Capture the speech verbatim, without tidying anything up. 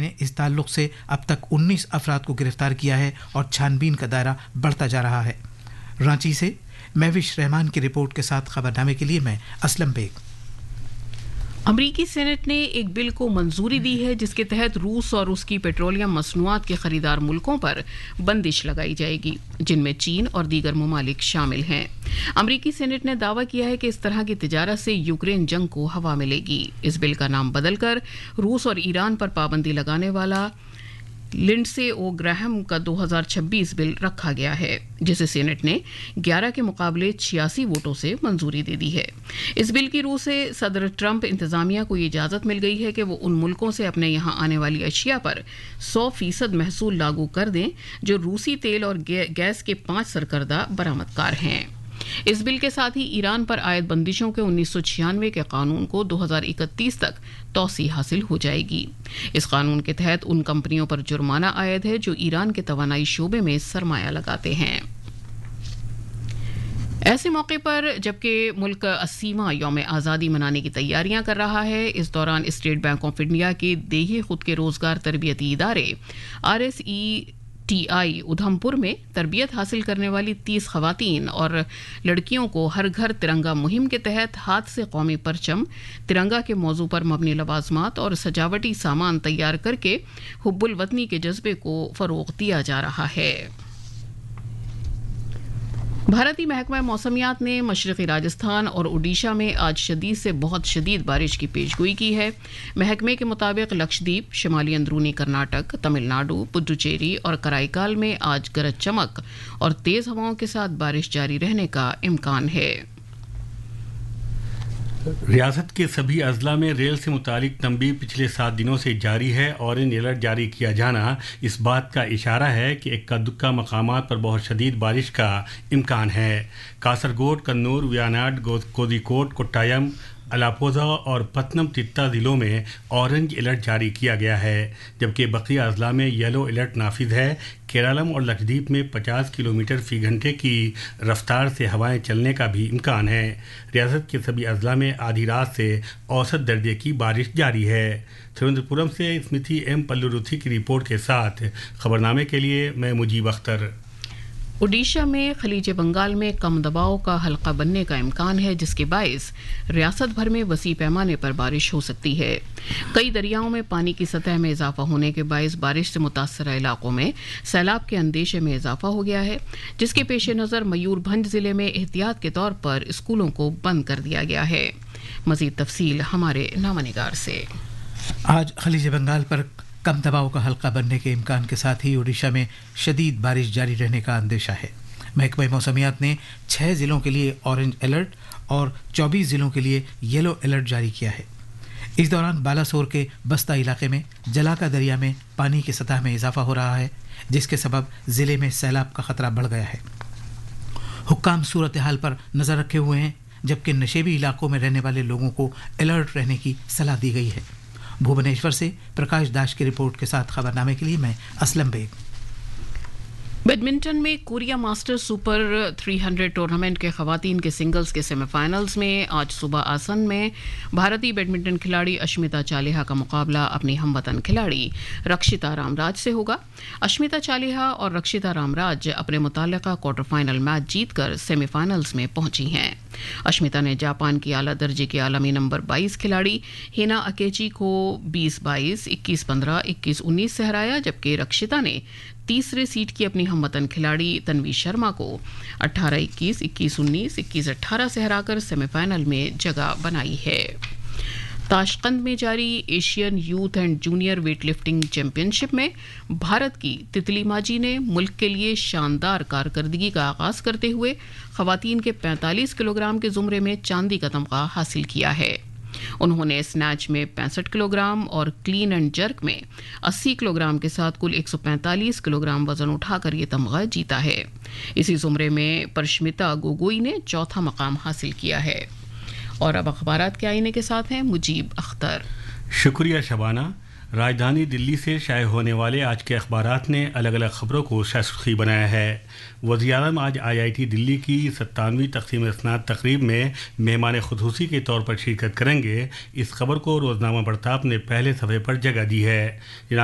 نے اس تعلق سے اب تک انیس افراد کو گرفتار کیا ہے اور چھان بین کا دائرہ بڑھتا جا رہا ہے۔ رانچی سے مہوش رحمان کی رپورٹ کے ساتھ خبرنامے کے لیے میں اسلم بیگ۔ امریکی سینٹ نے ایک بل کو منظوری دی ہے جس کے تحت روس اور اس کی پیٹرولیم مصنوعات کے خریدار ملکوں پر بندش لگائی جائے گی، جن میں چین اور دیگر ممالک شامل ہیں۔ امریکی سینٹ نے دعویٰ کیا ہے کہ اس طرح کی تجارت سے یوکرین جنگ کو ہوا ملے گی۔ اس بل کا نام بدل کر روس اور ایران پر پابندی لگانے والا لنڈسے او گراہم کا دو ہزار چھبیس بل رکھا گیا ہے، جسے سینٹ نے گیارہ کے مقابلے چھیاسی ووٹوں سے منظوری دے دی ہے۔ اس بل کی روح سے صدر ٹرمپ انتظامیہ کو یہ اجازت مل گئی ہے کہ وہ ان ملکوں سے اپنے یہاں آنے والی اشیاء پر سو فیصد محصول لاگو کر دیں جو روسی تیل اور گیس کے پانچ سرکردہ برآمد کار ہیں۔ اس بل کے ساتھ ہی ایران پر عائد بندشوں کے انیس سو چھیانوے کے قانون کو دو ہزار اکتیس تک توسیع حاصل ہو جائے گی۔ اس قانون کے تحت ان کمپنیوں پر جرمانہ عائد ہے جو ایران کے توانائی شعبے میں سرمایہ لگاتے ہیں۔ ایسے موقع پر جبکہ ملک اسیواں یوم آزادی منانے کی تیاریاں کر رہا ہے، اس دوران اسٹیٹ بینک آف انڈیا کے دیہی خود کے روزگار تربیتی ادارے R S E T I ادھم پور میں تربیت حاصل کرنے والی تیس خواتین اور لڑکیوں کو ہر گھر ترنگا مہم کے تحت ہاتھ سے قومی پرچم، ترنگا کے موضوع پر مبنی لوازمات اور سجاوٹی سامان تیار کر کے حب الوطنی کے جذبے کو فروغ دیا جا رہا ہے۔ بھارتی محکمہ موسمیات نے مشرقی راجستھان اور اوڈیشہ میں آج شدید سے بہت شدید بارش کی پیشگوئی کی ہے۔ محکمے کے مطابق لکشدیپ، شمالی اندرونی کرناٹک، تمل ناڈو، پڈوچیری اور کرائیکال میں آج گرج چمک اور تیز ہوائوں کے ساتھ بارش جاری رہنے کا امکان ہے۔ ریاست کے سبھی اضلاع میں ریل سے متعلق تنبیہ پچھلے سات دنوں سے جاری ہے۔ اورنج الرٹ جاری کیا جانا اس بات کا اشارہ ہے کہ اکا دکا مقامات پر بہت شدید بارش کا امکان ہے۔ کاسرگوڈ، کنور، ویاناڈ، کوزیکوڈ، کوٹایم، الاپوزا اور پتنم تتا ضلعوں میں اورنج الرٹ جاری کیا گیا ہے، جبکہ بقیہ اضلاع میں یلو الرٹ نافذ ہے۔ کیرالم اور لکشدیپ میں پچاس کلومیٹر فی گھنٹے کی رفتار سے ہوائیں چلنے کا بھی امکان ہے۔ ریاست کے سبھی اضلاع میں آدھی رات سے اوسط درجے کی بارش جاری ہے۔ تھیروندر پورم سے اسمتھی ایم پلوروتھی کی رپورٹ کے ساتھ خبرنامے کے لیے میں مجیب اختر۔ اوڈیشہ میں خلیج بنگال میں کم دباؤ کا حلقہ بننے کا امکان ہے، جس کے باعث ریاست بھر میں وسیع پیمانے پر بارش ہو سکتی ہے۔ کئی دریاؤں میں پانی کی سطح میں اضافہ ہونے کے باعث بارش سے متاثرہ علاقوں میں سیلاب کے اندیشے میں اضافہ ہو گیا ہے، جس کے پیش نظر میور بھنج ضلع میں احتیاط کے طور پر اسکولوں کو بند کر دیا گیا ہے۔ مزید تفصیل ہمارے نامہ نگار سے۔ آج خلیج بنگال پر کم دباؤ کا حلقہ بننے کے امکان کے ساتھ ہی اوڈیشہ میں شدید بارش جاری رہنے کا اندیشہ ہے۔ محکمہ موسمیات نے چھ ضلعوں کے لیے اورنج الرٹ اور چوبیس ضلعوں کے لیے یلو الرٹ جاری کیا ہے۔ اس دوران بالاسور کے بستہ علاقے میں جلاکا دریا میں پانی کی سطح میں اضافہ ہو رہا ہے، جس کے سبب ضلع میں سیلاب کا خطرہ بڑھ گیا ہے۔ حکام صورتحال پر نظر رکھے ہوئے ہیں، جبکہ نشیبی علاقوں میں رہنے والے لوگوں کو الرٹ رہنے کی صلاح دی گئی ہے۔ بھوونیشور سے پرکاش داش کی رپورٹ کے ساتھ خبرنامے کے لیے میں اسلم بیگ۔ بیڈمنٹن میں کوریا ماسٹر سپر تین سو ٹورنامنٹ کے خواتین کے سنگلز کے سیمی فائنلز میں آج صبح آسن میں بھارتی بیڈمنٹن کھلاڑی اشمیتا چالیہا کا مقابلہ اپنی ہم وطن کھلاڑی رکشتا رام راج سے ہوگا۔ اشمیتا چالیہا اور رکشتا رام راج اپنے متعلقہ کوارٹر فائنل میچ جیت کر سیمی فائنلز میں پہنچی ہیں۔ اشمیتا نے جاپان کی اعلیٰ درجے کے عالمی نمبر بائیس کھلاڑی ہینا اکیچی کو بیس بائیس، اکیس پندرہ، اکیس انیس سے ہرایا، جبکہ رکشتا نے تیسرے سیٹ کی اپنی ہم وطن کھلاڑی تنوی شرما کو اٹھارہ اکیس، اکیس انیس، اکیس اٹھارہ سے ہرا کر سیمی فائنل میں جگہ بنائی ہے۔ تاشقند میں جاری Asian youth and junior weight lifting champion شپ میں بھارت کی تتلی ماجی نے ملک کے لیے شاندار کارکردگی کا آغاز کرتے ہوئے خواتین کے پینتالیس کلو گرام کے زمرے میں چاندی کا تمغہ حاصل کیا ہے۔ انہوں نے اسنیچ میں پینسٹھ کلو گرام اور کلین اینڈ جرک میں اسی کلو گرام کے ساتھ کل ایک سو پینتالیس کلو گرام وزن اٹھا کر یہ تمغہ جیتا ہے۔ اسی زمرے میں پرشمتا گوگوئی نے چوتھا مقام حاصل کیا ہے۔ اور اب اخبارات کے آئینے کے ساتھ ہیں مجیب اختر۔ شکریہ شبانہ۔ راجدھانی دلی سے شائع ہونے والے آج کے اخبارات نے الگ الگ خبروں کو سرخی بنایا ہے۔ وزیر اعظم آج آئی آئی ٹی دلی کی ستانویں تقسیم اسناد تقریب میں مہمان خصوصی کے طور پر شرکت کریں گے۔ اس خبر کو روزنامہ پرتاپ نے پہلے صفحے پر جگہ دی ہے۔